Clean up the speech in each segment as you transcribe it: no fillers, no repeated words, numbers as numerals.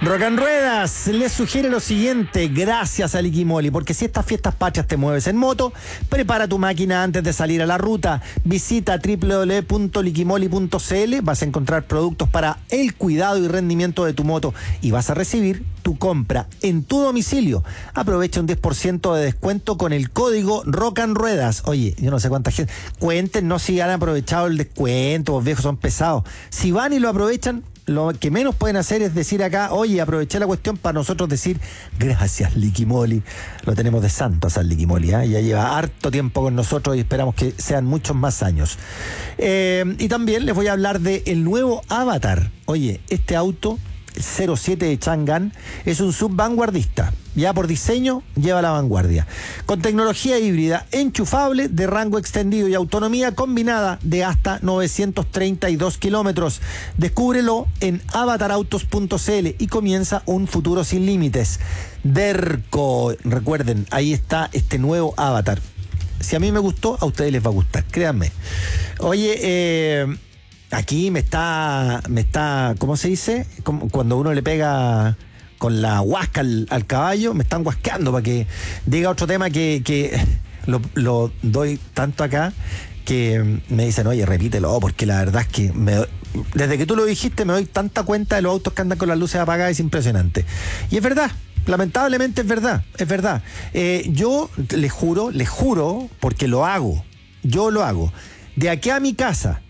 Rock and Ruedas les sugiere lo siguiente, gracias a Liquimoli, porque si estas fiestas patrias te mueves en moto, prepara tu máquina antes de salir a la ruta. Visita www.liquimoli.cl, vas a encontrar productos para el cuidado y rendimiento de tu moto y vas a recibir tu compra en tu domicilio. Aprovecha un 10% de descuento con el código Rock and Ruedas. Oye, yo no sé cuánta gente, cuéntenos si han aprovechado el descuento, los viejos son pesados. Si van y lo aprovechan, lo que menos pueden hacer es decir acá, oye, aproveché la cuestión para nosotros decir gracias Liquimoli. Lo tenemos de santo a San Liquimoli, ¿eh? Ya lleva harto tiempo con nosotros y esperamos que sean muchos más años. Y también les voy a hablar del nuevo Avatar. Oye, este auto, el 07 de Chang'an, es un sub vanguardista. Ya por diseño lleva la vanguardia. Con tecnología híbrida enchufable de rango extendido y autonomía combinada de hasta 932 kilómetros. Descúbrelo en avatarautos.cl y comienza un futuro sin límites. Derco, recuerden, ahí está este nuevo Avatar. Si a mí me gustó, a ustedes les va a gustar, créanme. Oye, aquí me está, ¿cómo se dice? Como cuando uno le pega con la huasca al caballo, me están huasqueando para que diga otro tema que lo doy tanto acá que me dicen, oye, repítelo, porque la verdad es que desde que tú lo dijiste me doy tanta cuenta de los autos que andan con las luces apagadas, es impresionante. Y es verdad, lamentablemente es verdad. Yo les juro, porque lo hago, yo lo hago. De aquí a mi casa,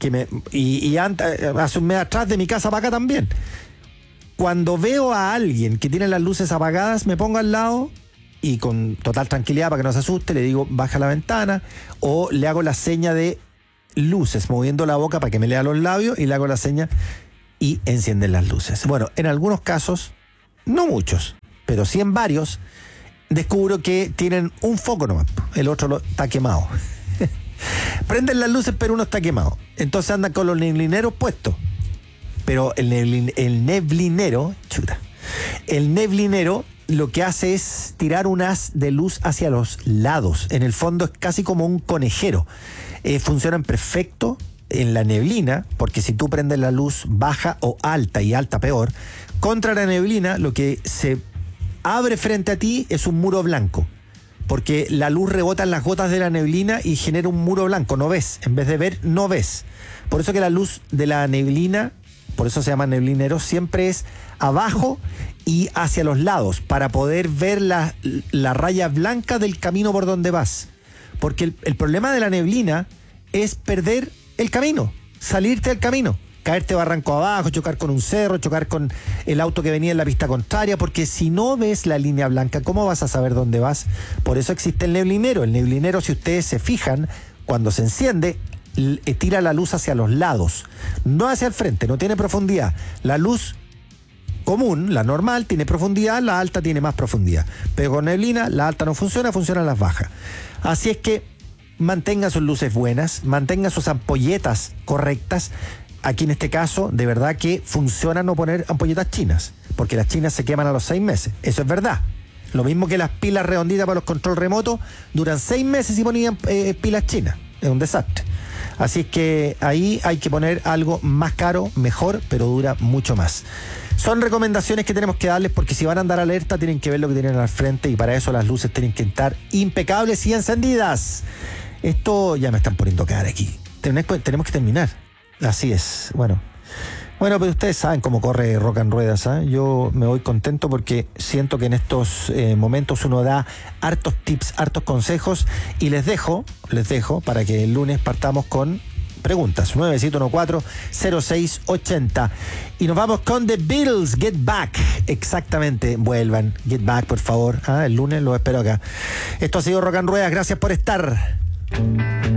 hace un mes atrás de mi casa para acá también, cuando veo a alguien que tiene las luces apagadas, me pongo al lado y con total tranquilidad para que no se asuste, le digo, baja la ventana, o le hago la seña de luces, moviendo la boca para que me lea los labios, y le hago la seña y encienden las luces. Bueno, en algunos casos, no muchos, pero sí en varios, descubro que tienen un foco nomás, el otro está quemado. Prenden las luces, pero uno está quemado. Entonces andan con los neblineros puestos. Pero el neblinero lo que hace es tirar un haz de luz hacia los lados. En el fondo es casi como un conejero. Funcionan perfecto en la neblina, porque si tú prendes la luz baja o alta, y alta peor, contra la neblina lo que se abre frente a ti es un muro blanco. Porque la luz rebota en las gotas de la neblina y genera un muro blanco, no ves. En vez de ver, no ves. Por eso que la luz de la neblina, por eso se llama neblinero, siempre es abajo y hacia los lados, para poder ver la raya blanca del camino por donde vas. Porque el problema de la neblina es perder el camino, salirte del camino, caerte barranco abajo, chocar con un cerro, chocar con el auto que venía en la pista contraria, porque si no ves la línea blanca, ¿cómo vas a saber dónde vas? Por eso existe el neblinero. El neblinero, si ustedes se fijan, cuando se enciende, tira la luz hacia los lados, no hacia el frente, no tiene profundidad. La luz común, la normal, tiene profundidad, la alta tiene más profundidad. Pero con neblina, la alta no funciona, funcionan las bajas. Así es que mantenga sus luces buenas, mantenga sus ampolletas correctas. Aquí en este caso, de verdad que funciona no poner ampolletas chinas, porque las chinas se queman a los 6 meses. Eso es verdad. Lo mismo que las pilas redonditas para los control remotos, duran 6 meses y ponían pilas chinas. Es un desastre. Así es que ahí hay que poner algo más caro, mejor, pero dura mucho más. Son recomendaciones que tenemos que darles, porque si van a andar alerta tienen que ver lo que tienen al frente, y para eso las luces tienen que estar impecables y encendidas. Esto ya me están poniendo cara aquí. Tenemos que terminar. Así es. Bueno, pero ustedes saben cómo corre Rock and Ruedas, ¿eh? Yo me voy contento porque siento que en estos momentos uno da hartos tips, hartos consejos, y les dejo para que el lunes partamos con preguntas. 9714-0680. Y nos vamos con The Beatles, Get Back. Exactamente, vuelvan. Get Back, por favor. El lunes los espero acá. Esto ha sido Rock and Ruedas. Gracias por estar.